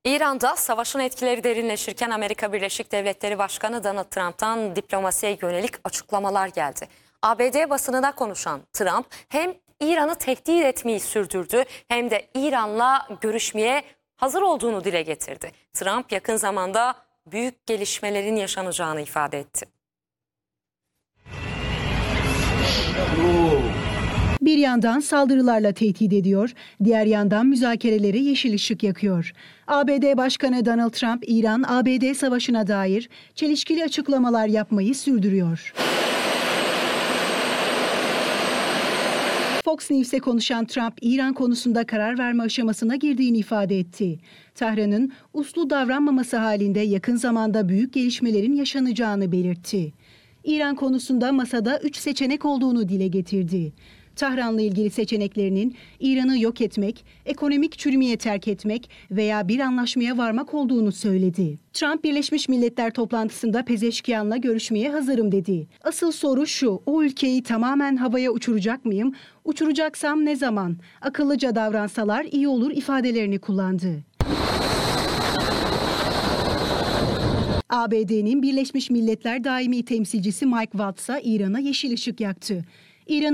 İran'da savaşın etkileri derinleşirken Amerika Birleşik Devletleri Başkanı Donald Trump'tan diplomasiye yönelik açıklamalar geldi. ABD basınına konuşan Trump hem İran'ı tehdit etmeyi sürdürdü hem de İran'la görüşmeye hazır olduğunu dile getirdi. Trump yakın zamanda büyük gelişmelerin yaşanacağını ifade etti. Bir yandan saldırılarla tehdit ediyor, diğer yandan müzakerelere yeşil ışık yakıyor. ABD Başkanı Donald Trump, İran-ABD savaşına dair çelişkili açıklamalar yapmayı sürdürüyor. Fox News'e konuşan Trump, İran konusunda karar verme aşamasına girdiğini ifade etti. Tahran'ın uslu davranmaması halinde yakın zamanda büyük gelişmelerin yaşanacağını belirtti. İran konusunda masada 3 seçenek olduğunu dile getirdi. Tahran'la ilgili seçeneklerinin İran'ı yok etmek, ekonomik çürümeye terk etmek veya bir anlaşmaya varmak olduğunu söyledi. Trump, Birleşmiş Milletler toplantısında Pezeşkiyan'la görüşmeye hazırım dedi. Asıl soru şu, o ülkeyi tamamen havaya uçuracak mıyım? Uçuracaksam ne zaman? Akıllıca davransalar iyi olur ifadelerini kullandı. ABD'nin Birleşmiş Milletler Daimi Temsilcisi Mike Waltz'a İran'a yeşil ışık yaktı. İran'ın